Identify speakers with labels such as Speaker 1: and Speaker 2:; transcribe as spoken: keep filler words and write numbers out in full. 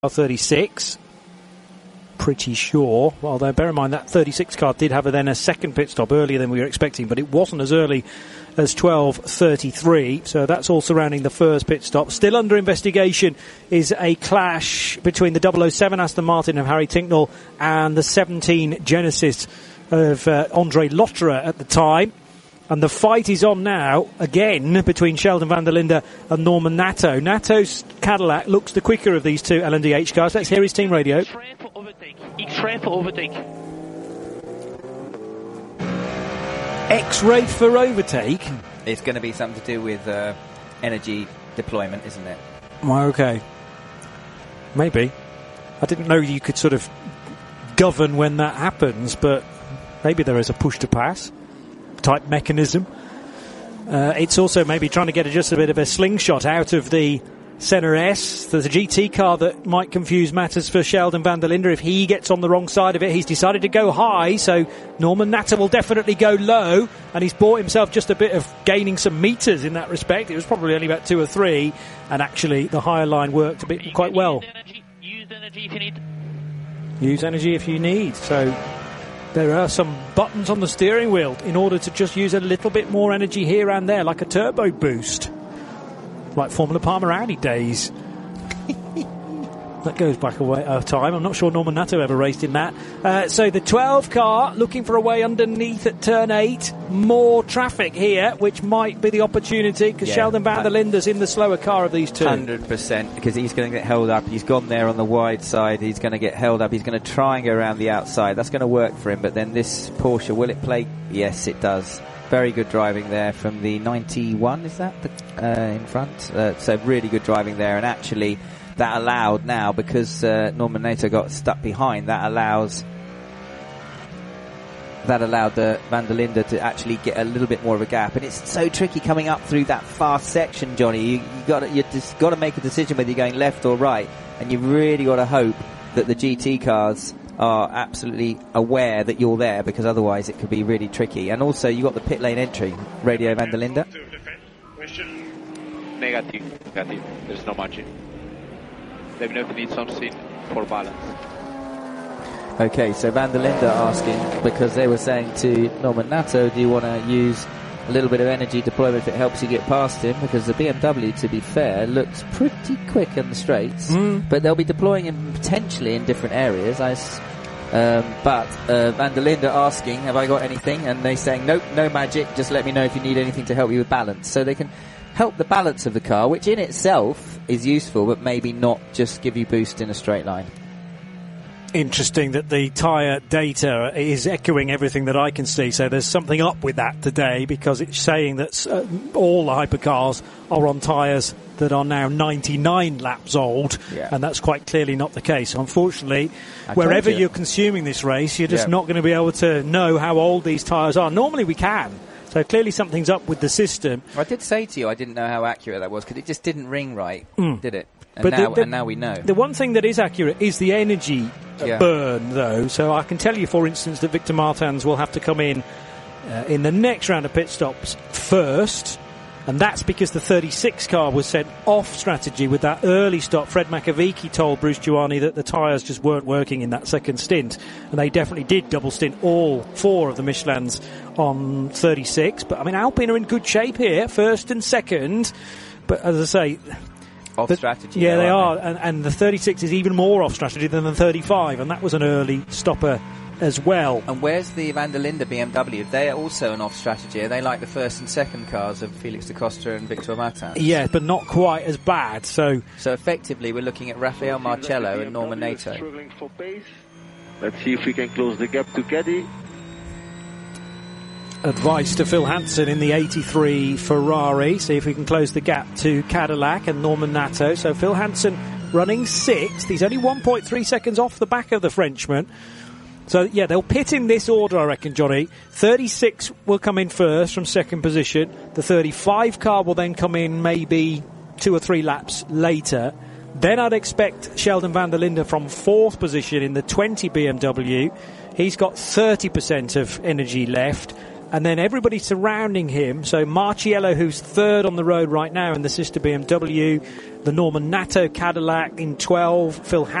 Speaker 1: thirty-six. Pretty sure. Although, bear in mind, that thirty-six car did have a, then a second pit stop earlier than we were expecting, but it wasn't as early as twelve thirty-three. So that's all surrounding the first pit stop. Still under investigation is a clash between the double oh seven Aston Martin of Harry Tincknell and the seventeen Genesis of uh, Andre Lotterer at the time. And the fight is on now, again, between Sheldon van der Linde and Norman Nato. Nato's Cadillac looks the quicker of these two L M D H cars. Let's hear his team radio.
Speaker 2: X-ray for overtake. X-ray for overtake.
Speaker 1: X-ray for overtake?
Speaker 3: It's going to be something to do with uh, energy deployment, isn't it?
Speaker 1: Well, okay. Maybe. I didn't know you could sort of govern when that happens, but maybe there is a push to pass type mechanism. Uh, it's also maybe trying to get just a bit of a slingshot out of the Senna S. There's a G T car that might confuse matters for Sheldon van der Linde if he gets on the wrong side of it. He's decided to go high, so Norman Nato will definitely go low, and he's bought himself just a bit of gaining some metres in that respect. It was probably only about two or three, and actually the higher line worked a bit quite well.
Speaker 2: Use energy if you need.
Speaker 1: Use energy if you need. So there are some buttons on the steering wheel in order to just use a little bit more energy here and there, like a turbo boost, like Formula Parma Audi days. That goes back a way of time. I'm not sure Norman Nato ever raced in that. Uh, so the twelve car looking for a way underneath at turn eight. More traffic here, which might be the opportunity because yeah, Sheldon van der Linde's in the slower car of these two.
Speaker 3: one hundred percent, because he's going to get held up. He's gone there on the wide side. He's going to get held up. He's going to try and go around the outside. That's going to work for him. But then this Porsche, will it play? Yes, it does. Very good driving there from the ninety-one, is that, the, uh, in front? Uh, so really good driving there. And actually, that allowed now, because uh, Norman Nato got stuck behind, that allows that allowed uh, van der Linde to actually get a little bit more of a gap. And it's so tricky coming up through that fast section, Johnny. You, you got you just got to make a decision whether you're going left or right, and you've really got to hope that the G T cars are absolutely aware that you're there, because otherwise it could be really tricky. And also you got the pit lane entry, Radio van der Linde.
Speaker 4: Negative, negative. There's no margin. Let me know if you need something for balance.
Speaker 3: Okay, so van der Linde asking, because they were saying to Norman Nato, do you want to use a little bit of energy deployment if it helps you get past him? Because the B M W, to be fair, looks pretty quick in the straights, mm. but they'll be deploying him potentially in different areas. I, um, but uh, van der Linde asking, have I got anything? And they saying, nope, no magic, just let me know if you need anything to help you with balance. So they can help the balance of the car, which in itself is useful, but maybe not just give you boost in a straight line.
Speaker 1: Interesting that the tyre data is echoing everything that I can see. So there's something up with that today, because it's saying that uh, all the hypercars are on tyres that are now ninety-nine laps old, yeah. and that's quite clearly not the case. Unfortunately, I wherever you. you're consuming this race, you're just yeah. not going to be able to know how old these tyres are. Normally we can. So clearly something's up with the system.
Speaker 3: I did say to you I didn't know how accurate that was, because it just didn't ring right, mm. did it? And,
Speaker 1: but
Speaker 3: now,
Speaker 1: the, the,
Speaker 3: and now we know.
Speaker 1: The one thing that is accurate is the energy yeah. burn, though. So I can tell you, for instance, that Victor Martins will have to come in uh, in the next round of pit stops first, and that's because the thirty-six car was sent off strategy with that early stop. Fred McAveeky told Bruce Giuani that the tyres just weren't working in that second stint, and they definitely did double stint all four of the Michelins on thirty-six. But I mean, Alpine are in good shape here, first and second. But as I say,
Speaker 3: off
Speaker 1: the,
Speaker 3: strategy.
Speaker 1: Yeah,
Speaker 3: though,
Speaker 1: they are,
Speaker 3: they?
Speaker 1: And, and the thirty-six is even more off strategy than the thirty-five, and that was an early stopper as well.
Speaker 3: And where's the van der Linde B M W? They're also an off strategy. Are they like the first and second cars of Felix da Costa and Victor Martins?
Speaker 1: Yeah, but not quite as bad. So,
Speaker 3: so effectively, we're looking at Rafael Marcello and Norman Nato.
Speaker 4: Let's see if we can close the gap to Caddy.
Speaker 1: Advice to Phil Hansen in the eighty-three Ferrari. See if we can close the gap to Cadillac and Norman Nato. So Phil Hansen running sixth. He's only one point three seconds off the back of the Frenchman. So, yeah, they'll pit in this order, I reckon, Johnny. thirty-six will come in first from second position. The thirty-five car will then come in maybe two or three laps later. Then I'd expect Sheldon van der Linde from fourth position in the twenty B M W. He's got thirty percent of energy left. And then everybody surrounding him, so Marciello, who's third on the road right now in the sister B M W, the Norman Nato Cadillac in twelve, Phil